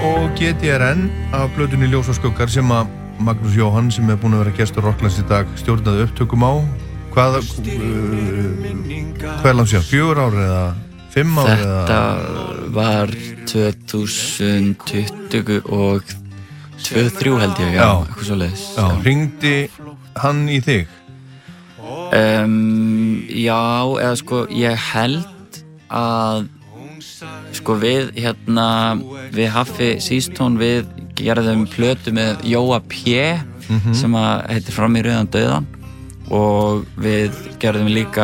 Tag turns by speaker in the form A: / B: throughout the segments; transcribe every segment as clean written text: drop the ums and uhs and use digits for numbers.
A: og GTRN af plötunni Ljós og skuggar sem að Magnús Jóhann sem búinn að vera gestur Rocklands í dag stjórnaði upptökum á. Hvað langt síðan? 4 ár eða 5 ár?
B: Þetta var 2020 og 2-3 held ég, já, eitthvað svoleiðis.
A: Já, hringdi hann í þig?
B: Já, eða sko, ég held að sko við við Haffi Sístón við gerðum plötu með Jóa P sem að heitir Fram í rauðan dauðan og við gerðum líka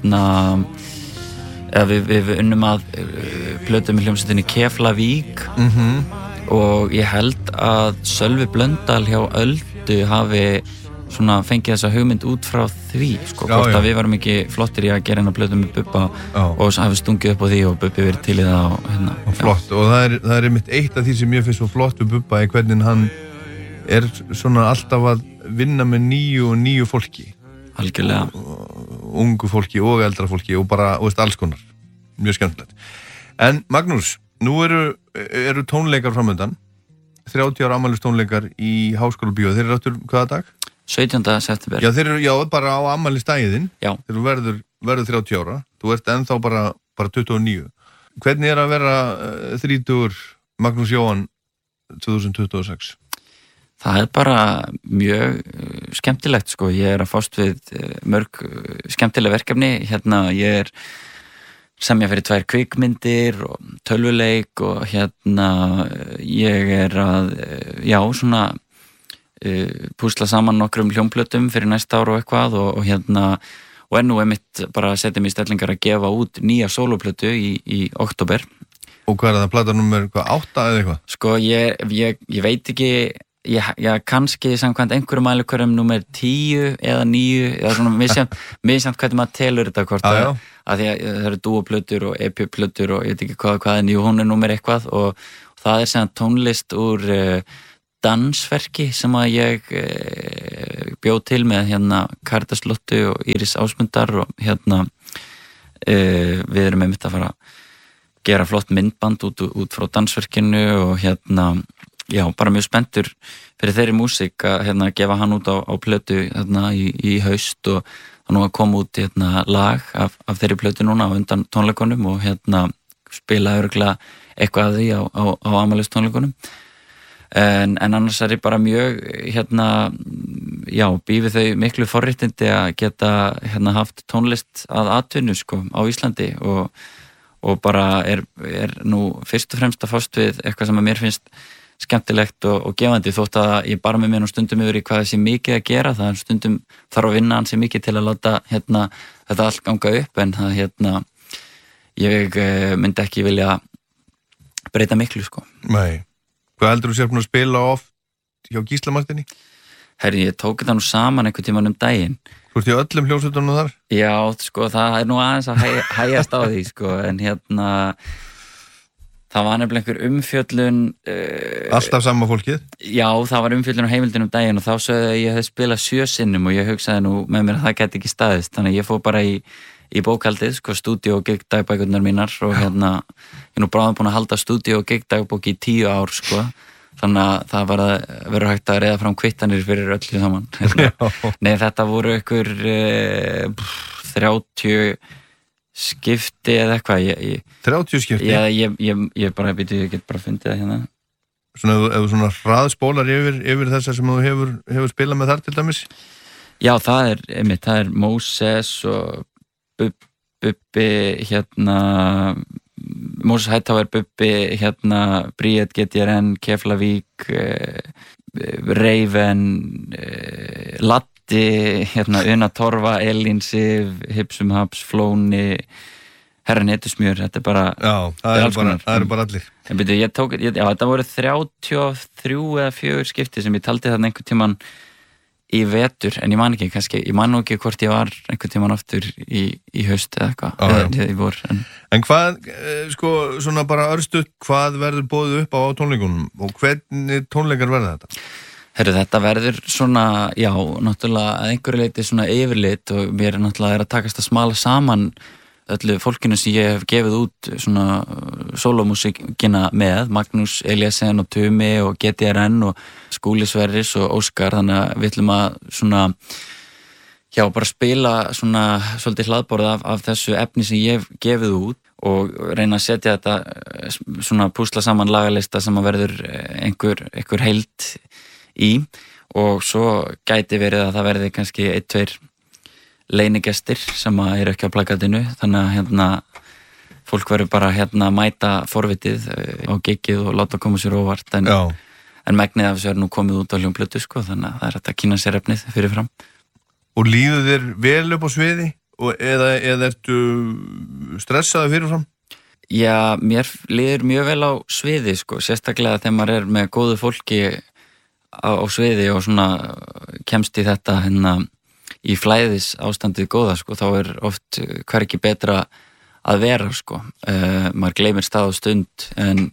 B: við unnum að plötu með hljómsveitinni Keflavík og ég held að Sölvi Blöndal hjá Öldu hafi svona fengið þessa hugmynd út frá því sko, hvort að við varum ekki flottir í að gera hennar plötu með Bubba og hafi stungið upp á því og Bubbi verið til í það og
A: flott, og það er mitt eitt af því sem ég finnst svo flott við Bubba í hvernig hann er svona alltaf að vinna með nýju fólki
B: algjörlega
A: ungu fólki og eldra fólki og bara, alls konar mjög skemmtilegt. En Magnús, nú eru tónleikar framöndan 30 ára afmælistónleikar í Háskólabíói, þeir eru áttur hvaða dag? 17. september. Já, þeir eru bara á afmælisdaginn. Já. Þeir verður 30 ára. Þú ert ennþá bara 29. Hvernig er að vera 30 Magnús Jóhann 2026?
B: Það er bara mjög skemmtilegt sko. Ég er að fást við mörg skemmtileg verkefni. Ég er semja fyrir 2 kvikmyndir og tölvuleik og ég er að púsla saman nokkrum hljómplötum fyrir næsta ár og eitthvað og nú einmitt bara setja mig í stellingar að gefa út nýja sólóplötu í október.
A: Og hvað er það, plata nummer 8 eða eitthvað?
B: Sko ég veit ekki, ég kannski samkvæmt einhverjum mælikvörðum nummer 10 eða 9 eða svona misjafnt hvernig maður telur þetta hvort að því að það eru dúoplötur og EP-plötur og ég veit ekki hvað en hún er nummer eitthvað og það er sem tónlist úr dansverki sem að ég bjó til með Karítas Lottu og Íris Ásmundar og við erum einmitt að fara að gera flott myndband út frá dansverkinu og bara mjög spenntur fyrir þeirri músík að gefa hann út á plötu í haust og nú að koma út lag af þeirri plötu núna á undan tónleikunum og spila örugglega eitthvað af því á afmælistónleikunum. En annars er ég bara mjög býfið þau miklu forréttindi að geta haft tónlist að atvinnu sko á Íslandi og bara er nú fyrst og fremst að fást við eitthvað sem að mér finnst skemmtilegt og gefandi þótt að ég bara með mér nú stundum yfir í hvað þessi mikið að gera, það er stundum þarf að vinna ansi mikið til að láta þetta allt ganga upp en það ég myndi ekki vilja breyta miklu sko.
A: Nei. Hvað heldur þú sér búin að spila oft hjá Gísla Marteini?
B: Herri, ég tók þetta nú saman einhvern tímann daginn.
A: Þú ert í öllum hljómsveitunum þar?
B: Já, sko, það er nú aðeins að hægjast á því, sko, en það var nefnilega einhver umfjöllun...
A: Alltaf sama fólkið?
B: Já, það var umfjöllun á heimildin daginn og þá sögðu að ég hefði spilað 7 sinnum og ég hugsaði nú með mér að það gæti ekki staðist, þannig að ég fór bara í bókhaldið, sko, stúdíó og gigdagbækurnar mínar og ég er nú bráðum búin að halda stúdíó og gigdagbók í 10 ár, sko, þannig að það var að vera hægt að reiða fram kvittanir fyrir öllu saman. Nei, þetta voru ykkur 30 skipti eða eitthvað.
A: 30 skipti?
B: Já, ég get bara fundið það hérna.
A: Svona, ef þú svona hraðspólar yfir þessar sem þú hefur spilað með þar til dæmis?
B: Já, það er Moses og Bubbi, Moses Hightower, Bubbi, Bríet, GTRN, Keflavík, Raven, Latti, Una Torfa, Elín Sif, Hipsum Haps, Flóni, Herran Etusmjör, þetta er bara...
A: Já, það eru bara allir.
B: En byrju, þetta voru 33 eða 4 skipti sem ég taldi þarna einhvern tímann í vetur, en ég man ekki, kannski, ég man nú ekki hvort ég var einhvern tímann aftur í haust eða eitthvað, eða í vor.
A: En hvað, sko, svona bara örstutt, hvað verður boðið upp á tónleikunum og hvernig tónleikar verða þetta?
B: Herru, þetta verður svona, já, náttúrulega að einhverju leiti svona yfirlit og mér náttúrulega að takast að smala saman öllu fólkinu sem ég hef gefið út svona sólómúsíkina með, Magnús Eliasen og Tumi og GTRN og Skúli Sverris og Óskar, þannig að við ætlum að svona bara spila svona svolítið hlaðborð af þessu efni sem ég hef gefið út og reyna að setja þetta svona púsla saman lagalista sem að verður einhver heild í og svo gæti verið að það verði kannski 1-2 leynigestir sem að eru ekki á plakatinu, þannig að fólk verður bara að mæta forvitið á giggið og láta koma sér óvart en megnið af þessu nú komið út á hljómplötu sko, þannig að það hægt að kynna sér efnið fyrirfram. Og
A: líður þér vel upp á sviði? Eða ertu stressaði fyrirfram?
B: Já, mér líður mjög vel á sviði sko, sérstaklega þegar maður er með góðu fólki á sviði og svona kemst í þetta í flæðis ástandið góða sko, þá er oft hvergi betra að vera sko, maður gleymir stað og stund en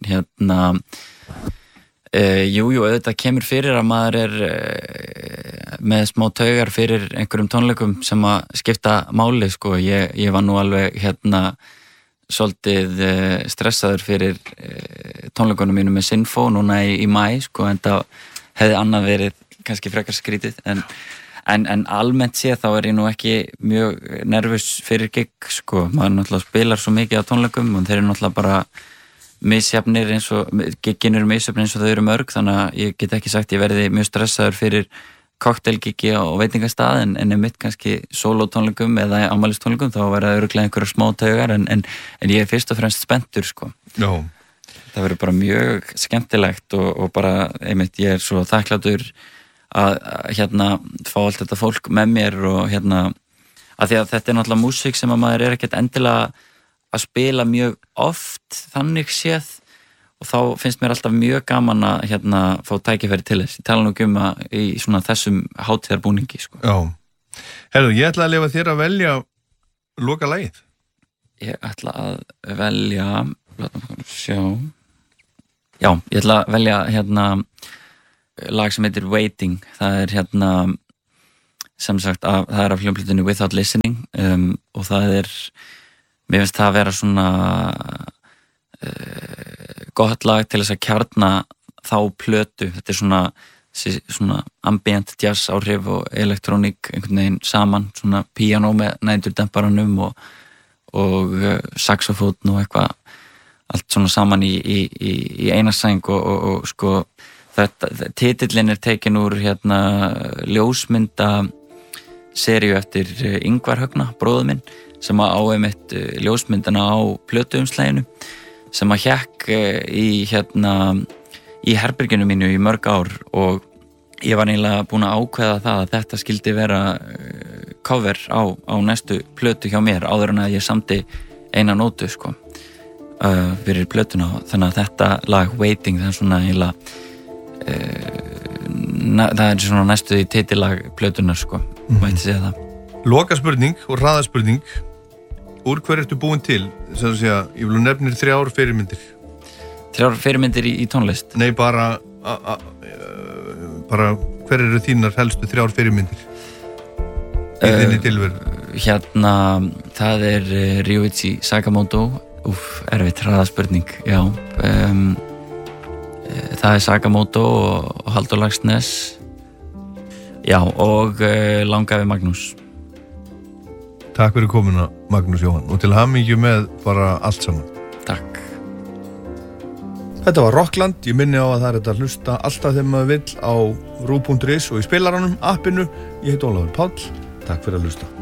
B: jú, auðvitað kemur fyrir að maður er með smá taugar fyrir einhverjum tónleikum sem að skipta máli sko, ég var nú alveg svolítið stressaður fyrir tónleikunum mínu með Sinfó núna í maí sko, en það hefði annað verið kannski frekar skrítið en almennt séð þá er ég nú ekki mjög nervus fyrir gig sko, maður náttúrulega spilar svo mikið á tónleikum og þeir eru náttúrulega bara misjafnir eins og giggin eru misjafnir eins og þau eru mörg, þannig að ég get ekki sagt ég verði mjög stressaður fyrir kokteilgiggi á veitingastað en mitt kannski sólótónleikum eða afmælistónleikum þá verða örugglega einhverjar smá taugar en ég er fyrst og fremst spenntur sko.
A: Já.
B: Það verður bara mjög skemmtilegt og bara einmitt ég er svo þakklátur að fá allt þetta fólk með mér og að því að þetta er náttúrulega músík sem að maður er ekkert endilega að spila mjög oft þannig séð og þá finnst mér alltaf mjög gaman að fá tækifæri til þess. Ég tala nú að í svona þessum hátíðarbúningi sko.
A: Já. Herðu, ég ætla að leyfa þér að velja loka lagið.
B: Ég ætla að velja sjá. Já, ég ætla að velja lag sem heitir Waiting. Það er sem sagt það er af hljómplötunni Without Listening og það er mér finnst það að vera svona gott lag til þess að kjarna þá plötu. Þetta er svona ambient jazz áhrif og elektrónik einhvern veginn saman, svona píanó með næturdemparanum og saxofón og eitthvað allt svona saman í eina sæng og sko titillinn er tekin úr ljósmynda seríu eftir Ingvar Högna, bróður minn sem að á einmitt ljósmyndina á plötuumslæginu sem að hékk í herberginu mínu í mörg ár og ég var eiginlega búin að ákveða það að þetta skildi vera cover á næstu plötu hjá mér áður en að ég samdi eina nótu sko fyrir plötuna, þannig að þetta lag Waiting, það er svona eiginlega það er svona næstu í titillag plötunar sko, mætti segja það.
A: Loka spurning og hraðaspurning, úr hver ertu búin til? Sem að segja, ég vil nefnir 3 fyrirmyndir.
B: 3 fyrirmyndir í tónlist?
A: Nei, bara hver eru þínar helstu 3 fyrirmyndir í þinni tilveru?
B: Það er Ryuichi Sakamoto. Erfitt hraðaspurning, já. Það er Sakamoto og Halldór Laxness. Já, og Langafi Magnús.
A: Takk fyrir komuna, Magnús Jóhann, og til hamingju með bara allt saman.
B: Takk.
A: Þetta var Rockland, ég minni á að það er þetta að hlusta alltaf þegar maður vill á RÚV.is og í spilaranum, appinu. Ég heit Ólafur Páll, takk fyrir að hlusta.